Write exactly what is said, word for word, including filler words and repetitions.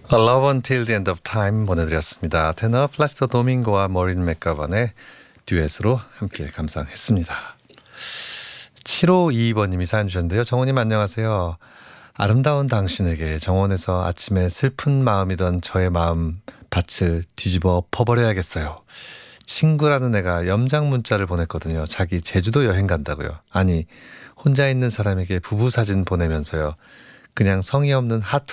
A Love Until the End of Time 보내드렸습니다. 테너 플라시도 도밍고와 머린 맥가번의 듀엣으로 함께 감상했습니다. 칠오이이 번님이 사연 주셨는데요. 정원님 안녕하세요. 아름다운 당신에게 정원에서 아침에 슬픈 마음이던 저의 마음 밭을 뒤집어 퍼버려야겠어요. 친구라는 애가 염장 문자를 보냈거든요. 자기 제주도 여행 간다고요. 아니 혼자 있는 사람에게 부부 사진 보내면서요. 그냥 성의 없는 하트